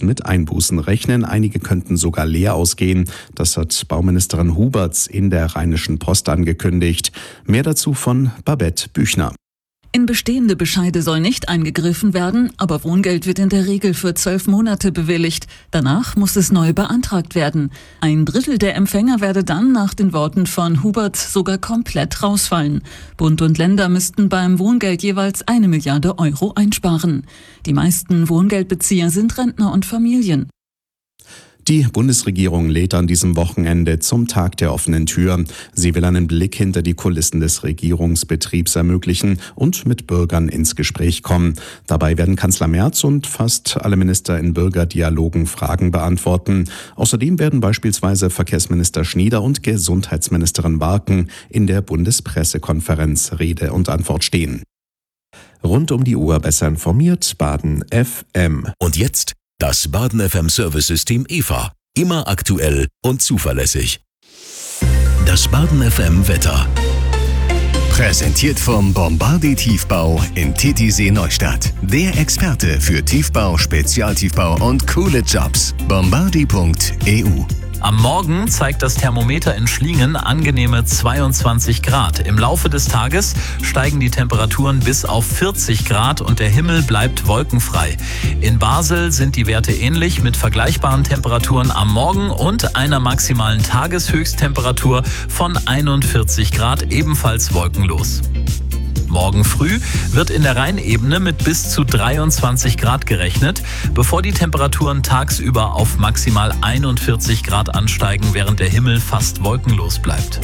müssen mit Einbußen rechnen. Einige könnten sogar leer ausgehen. Das hat Bauministerin Huberts in der Rheinischen Post angekündigt. Mehr dazu von Babette Büchner. In bestehende Bescheide soll nicht eingegriffen werden, aber Wohngeld wird in der Regel für 12 Monate bewilligt. Danach muss es neu beantragt werden. 1/3 der Empfänger werde dann nach den Worten von Hubert sogar komplett rausfallen. Bund und Länder müssten beim Wohngeld jeweils 1 Milliarde Euro einsparen. Die meisten Wohngeldbezieher sind Rentner und Familien. Die Bundesregierung lädt an diesem Wochenende zum Tag der offenen Tür. Sie will einen Blick hinter die Kulissen des Regierungsbetriebs ermöglichen und mit Bürgern ins Gespräch kommen. Dabei werden Kanzler Merz und fast alle Minister in Bürgerdialogen Fragen beantworten. Außerdem werden beispielsweise Verkehrsminister Schnieder und Gesundheitsministerin Warken in der Bundespressekonferenz Rede und Antwort stehen. Rund um die Uhr besser informiert, Baden FM. Und jetzt das Baden FM Service-System EVA. Immer aktuell und zuverlässig. Das Baden FM Wetter. Präsentiert vom Bombardier Tiefbau in Titisee Neustadt. Der Experte für Tiefbau, Spezialtiefbau und coole Jobs. Bombardier.eu. Am Morgen zeigt das Thermometer in Schlingen angenehme 22 Grad. Im Laufe des Tages steigen die Temperaturen bis auf 40 Grad und der Himmel bleibt wolkenfrei. In Basel sind die Werte ähnlich mit vergleichbaren Temperaturen am Morgen und einer maximalen Tageshöchsttemperatur von 41 Grad, ebenfalls wolkenlos. Morgen früh wird in der Rheinebene mit bis zu 23 Grad gerechnet, bevor die Temperaturen tagsüber auf maximal 41 Grad ansteigen, während der Himmel fast wolkenlos bleibt.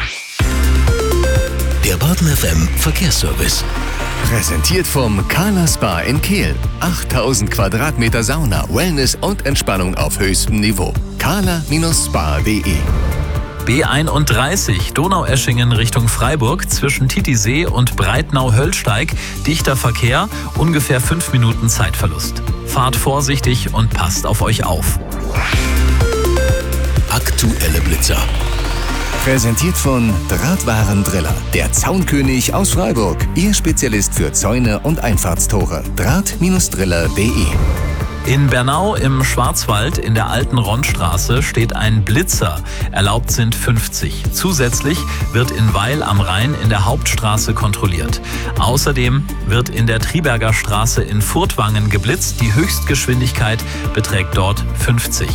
Der Baden FM Verkehrsservice. Präsentiert vom Carla Spa in Kehl. 8000 Quadratmeter Sauna, Wellness und Entspannung auf höchstem Niveau. carla-spa.de. B31 Donaueschingen Richtung Freiburg zwischen Titisee und Breitnau-Höllsteig. Dichter Verkehr, ungefähr 5 Minuten Zeitverlust. Fahrt vorsichtig und passt auf euch auf. Aktuelle Blitzer. Präsentiert von Drahtwarendriller, der Zaunkönig aus Freiburg. Ihr Spezialist für Zäune und Einfahrtstore. Draht-driller.de. In Bernau im Schwarzwald in der alten Ronnstraße steht ein Blitzer. Erlaubt sind 50. Zusätzlich wird in Weil am Rhein in der Hauptstraße kontrolliert. Außerdem wird in der Triberger Straße in Furtwangen geblitzt. Die Höchstgeschwindigkeit beträgt dort 50.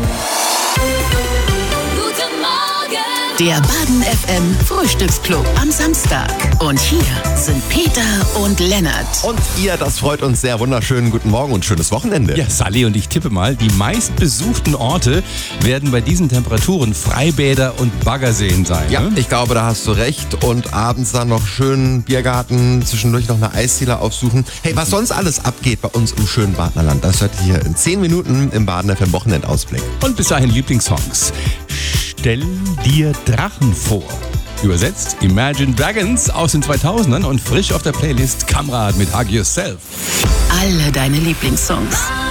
Der Baden FM Frühstücksclub am Samstag. Und hier sind Peter und Lennart. Und ihr, das freut uns sehr. Wunderschönen guten Morgen und schönes Wochenende. Ja, Sally, und ich tippe mal, die meistbesuchten Orte werden bei diesen Temperaturen Freibäder und Baggerseen sein. Ja, ne? ich glaube, da hast du recht. Und abends dann noch schön Biergarten, zwischendurch noch eine Eisdiele aufsuchen. Hey, was sonst alles abgeht bei uns im schönen Badener Land, das hört ihr hier in 10 Minuten im Baden FM Wochenendausblick. Und bis dahin Lieblingssongs. Stell dir Drachen vor. Übersetzt Imagine Dragons aus den 2000ern und frisch auf der Playlist Kamrad mit Hug Yourself. Alle deine Lieblingssongs.